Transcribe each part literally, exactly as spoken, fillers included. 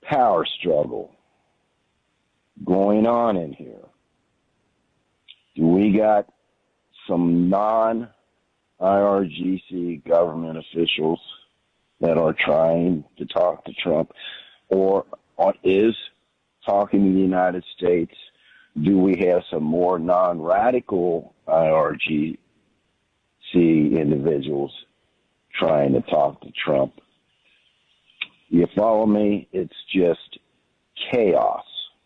power struggle going on in here. We got some non-I R G C government officials that are trying to talk to Trump or is talking to the United States. Do we have some more non-radical I R G C individuals trying to talk to Trump? You follow me? It's just chaos.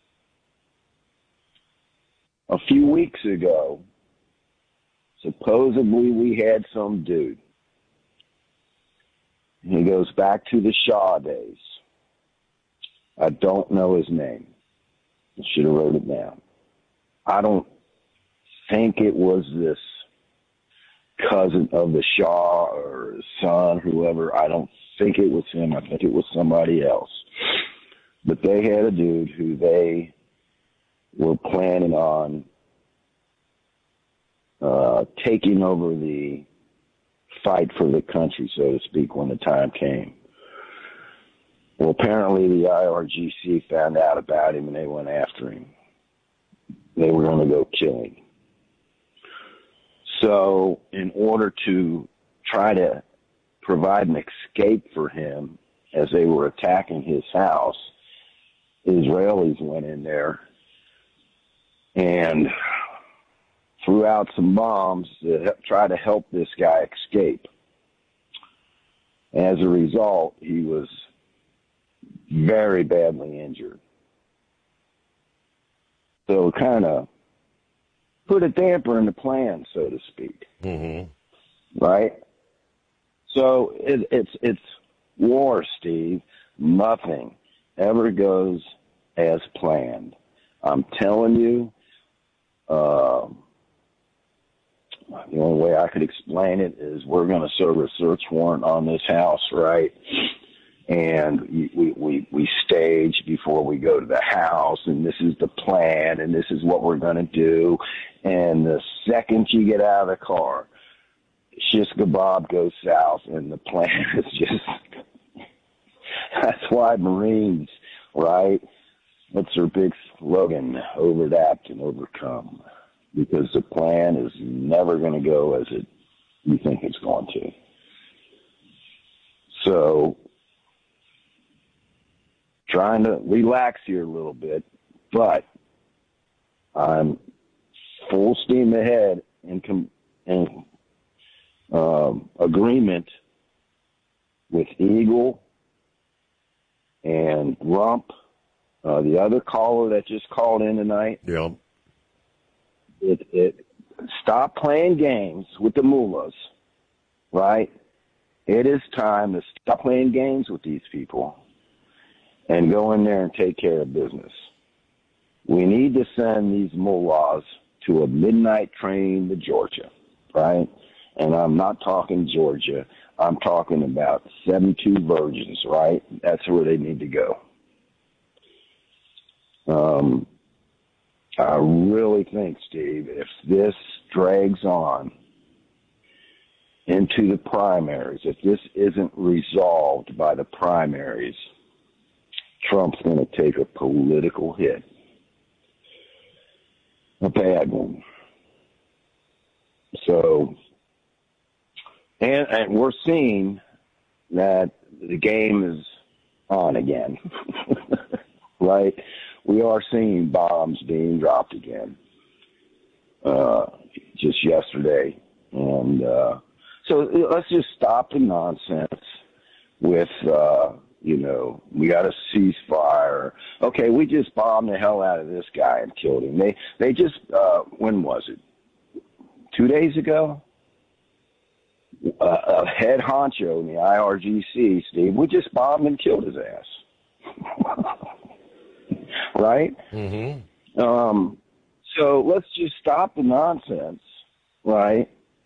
A few weeks ago, supposedly we had some dude. He goes back to the Shaw days. I don't know his name. I should have wrote it down. I don't think it was this cousin of the Shaw or his son, whoever. I don't think it was him. I think it was somebody else. But they had a dude who they were planning on uh, taking over the fight for the country, so to speak, when the time came. Well, apparently the I R G C found out about him and they went after him. They were going to go kill him. So in order to try to provide an escape for him as they were attacking his house, Israelis went in there and threw out some bombs to try to help this guy escape. As a result, he was very badly injured. So kind of put a damper in the plan, so to speak. Mm-hmm. Right? So it, it's it's war, Steve. Nothing ever goes as planned. I'm telling you, uh, the only way I could explain it is we're going to serve a search warrant on this house, right? And we, we, we stage before we go to the house, and this is the plan, and this is what we're going to do. And the second you get out of the car, shish kebab goes south, and the plan is just, that's why Marines, right? That's their big slogan, overadapt and overcome, because the plan is never going to go as it you think it's going to. So, trying to relax here a little bit, but I'm full steam ahead in, com- in um, agreement with Eagle and Rump, uh, the other caller that just called in tonight. Yeah. It, it stop playing games with the mullahs, right? It is time to stop playing games with these people and go in there and take care of business. We need to send these mullahs to a midnight train to Georgia, right? And I'm not talking Georgia. I'm talking about seventy-two virgins, right? That's where they need to go. Um, I really think, Steve, if this drags on into the primaries, if this isn't resolved by the primaries, Trump's going to take a political hit, a bad one. So, and, and we're seeing that the game is on again, right? We are seeing bombs being dropped again, uh, just yesterday. And uh, so let's just stop the nonsense with, uh, you know, we got a ceasefire. Okay, we just bombed the hell out of this guy and killed him. They they just, uh, when was it? Two days ago? Uh, a head honcho in the I R G C, Steve, we just bombed and killed his ass. Right? Mm-hmm. Um, so let's just stop the nonsense, right?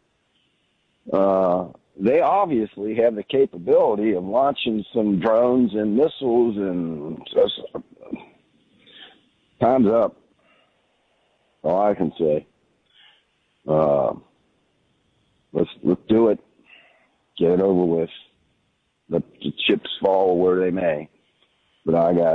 Uh, they obviously have the capability of launching some drones and missiles, and just, time's up. All I can say. Uh, let's let's do it. Get it over with. Let the chips fall where they may. But I got